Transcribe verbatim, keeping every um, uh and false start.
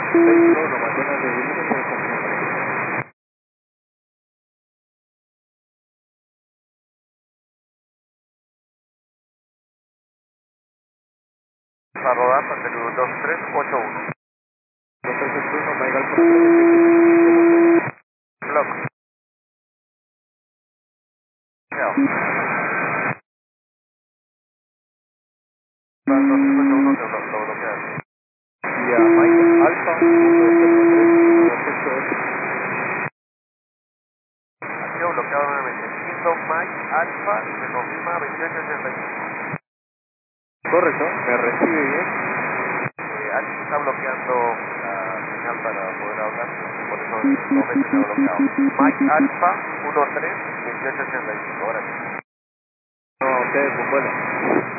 seis uno, mañana de diez. A rodar, mantenimiento dos tres ocho uno. dos tres ocho uno, Mike Alfa tres. Block. Chao. Para dos tres ocho uno te blo- lo bloqueas. Y a Mike Alfa uno cero tres uno ocho ocho. Activo bloqueado nuevamente. Siendo Mike Alpha, se confirma veintiocho ochenta y cinco. Correcto, me recibe bien. Eh, Alex está bloqueando la señal para poder hablar, por eso dos veces se ha bloqueado. Mike Alpha uno tres veintiocho ochenta y cinco. Ahora sí. No, ustedes, pues bueno.